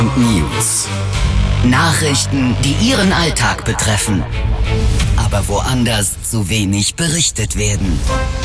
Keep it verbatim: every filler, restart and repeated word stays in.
News. Nachrichten, die Ihren Alltag betreffen, aber woanders zu wenig berichtet werden.